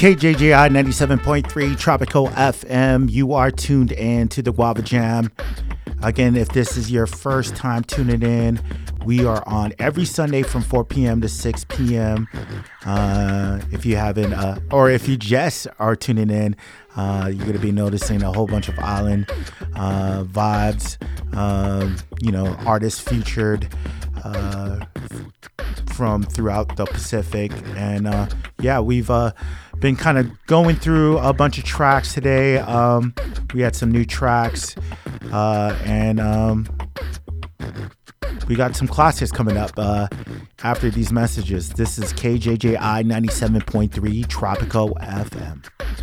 KJJI 97.3 Tropical FM. You are tuned in to the Guava Jam. Again, if this is your first time tuning in, we are on every Sunday from 4 p.m. to 6 p.m. If you haven't, or if you just are tuning in, you're going to be noticing a whole bunch of island vibes, artists featured from throughout the Pacific. And we've been kind of going through a bunch of tracks today. We had some new tracks, and we got some classics coming up after these messages. This is KJJI 97.3 Tropical FM.